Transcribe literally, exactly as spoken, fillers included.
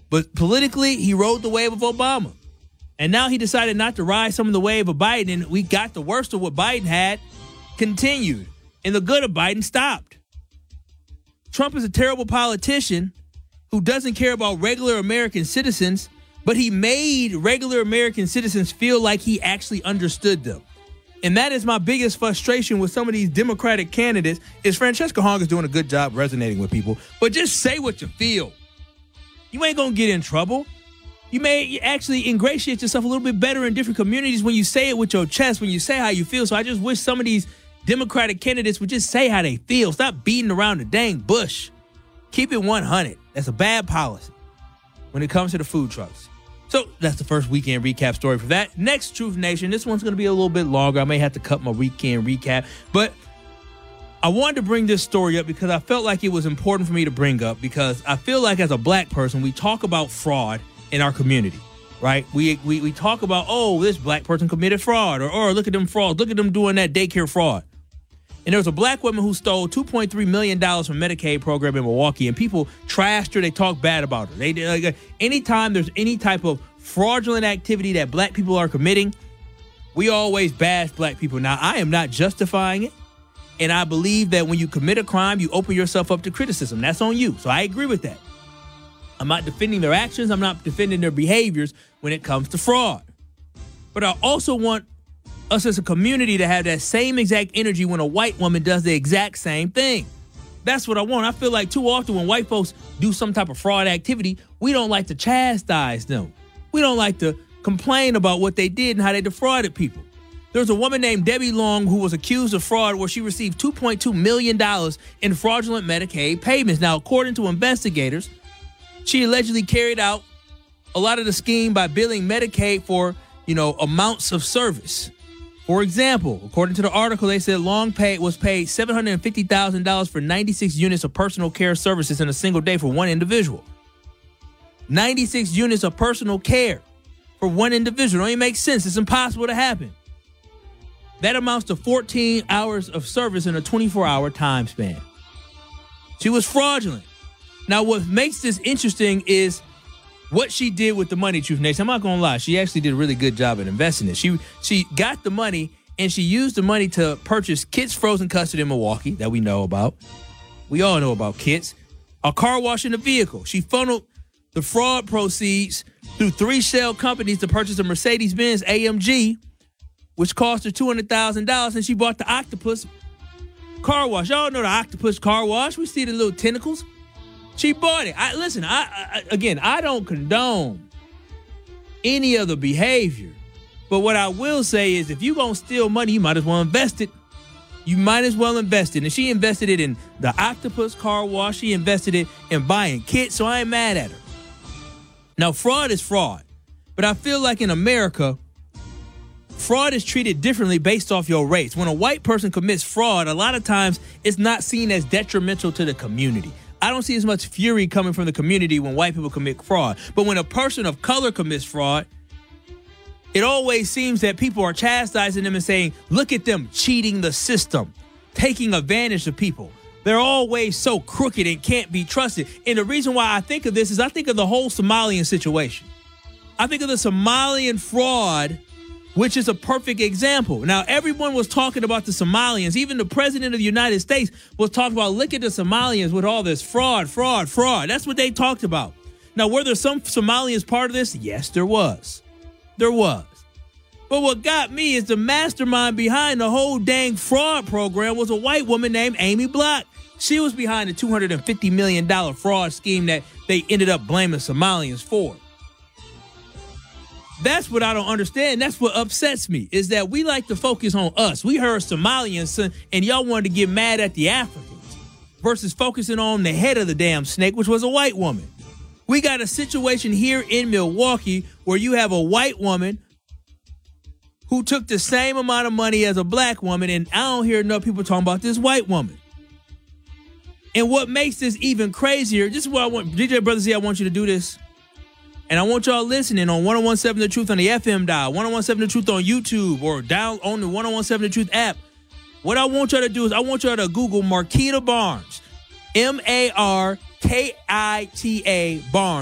But politically, he rode the wave of Obama. And now he decided not to ride some of the wave of Biden, and we got the worst of what Biden had continued, and the good of Biden stopped. Trump is a terrible politician who doesn't care about regular American citizens, but he made regular American citizens feel like he actually understood them. And that is my biggest frustration with some of these Democratic candidates is Francesca Hong is doing a good job resonating with people, but just say what you feel. You ain't going to get in trouble. You may actually ingratiate yourself a little bit better in different communities when you say it with your chest, when you say how you feel. So I just wish some of these Democratic candidates would just say how they feel. Stop beating around the dang bush. Keep it one hundred. That's a bad policy when it comes to the food trucks. So that's the first weekend recap story for that. Next, Truth Nation. This one's going to be a little bit longer. I may have to cut my weekend recap. But I wanted to bring this story up because I felt like it was important for me to bring up because I feel like as a black person, we talk about fraud in our community, right? We, we we talk about, oh, this black person committed fraud, or, or look at them frauds, look at them doing that daycare fraud. And there was a black woman who stole two point three million dollars from Medicaid program in Milwaukee, and people trashed her. They talked bad about her. They like, anytime there's any type of fraudulent activity that black people are committing, we always bash black people. Now, I am not justifying it, and I believe that when you commit a crime, you open yourself up to criticism. That's on you. So I agree with that. I'm not defending their actions. I'm not defending their behaviors when it comes to fraud. But I also want us as a community to have that same exact energy when a white woman does the exact same thing. That's what I want. I feel like too often when white folks do some type of fraud activity, we don't like to chastise them. We don't like to complain about what they did and how they defrauded people. There's a woman named Debbie Long who was accused of fraud where she received two point two million dollars in fraudulent Medicaid payments. Now, according to investigators, she allegedly carried out a lot of the scheme by billing Medicaid for, you know, amounts of service. For example, according to the article, they said Long paid was paid seven hundred fifty thousand dollars for ninety-six units of personal care services in a single day for one individual. ninety-six units of personal care for one individual. Don't even make sense. It's impossible to happen. That amounts to fourteen hours of service in a twenty-four hour time span. She was fraudulent. Now, what makes this interesting is what she did with the money, Truth Nation. I'm not going to lie. She actually did a really good job at investing it. She she got the money, and she used the money to purchase Kits Frozen Custard in Milwaukee that we know about. We all know about Kits. A car wash in a vehicle. She funneled the fraud proceeds through three shell companies to purchase a Mercedes-Benz A M G, which cost her two hundred thousand dollars, and she bought the Octopus car wash. Y'all know the Octopus car wash. We see the little tentacles. She bought it. I listen, I, I again, I don't condone any of the behavior. But what I will say is if you're going to steal money, you might as well invest it. You might as well invest it. And she invested it in the Octopus car wash. She invested it in buying kits, so I ain't mad at her. Now, fraud is fraud. But I feel like in America, fraud is treated differently based off your race. When a white person commits fraud, a lot of times it's not seen as detrimental to the community. I don't see as much fury coming from the community when white people commit fraud. But when a person of color commits fraud, it always seems that people are chastising them and saying, look at them cheating the system, taking advantage of people. They're always so crooked and can't be trusted. And the reason why I think of this is I think of the whole Somalian situation. I think of the Somalian fraud, which is a perfect example. Now, everyone was talking about the Somalians. Even the president of the United States was talking about, look at the Somalians with all this fraud, fraud, fraud. That's what they talked about. Now, were there some Somalians part of this? Yes, there was. There was. But what got me is the mastermind behind the whole dang fraud program was a white woman named Amy Block. She was behind the two hundred fifty million dollars fraud scheme that they ended up blaming Somalians for. That's what I don't understand. That's what upsets me, is that we like to focus on us. We heard Somalians, and y'all wanted to get mad at the Africans versus focusing on the head of the damn snake, which was a white woman. We got a situation here in Milwaukee where you have a white woman who took the same amount of money as a black woman, and I don't hear enough people talking about this white woman. And what makes this even crazier, this is what I want, D J Brother Z, I want you to do this. And I want y'all listening on one oh one seven The Truth on the F M dial, one oh one seven The Truth on YouTube, or down on the one oh one seven The Truth app. What I want y'all to do is I want y'all to Google Marquita Barnes, M A R K I T A Barnes.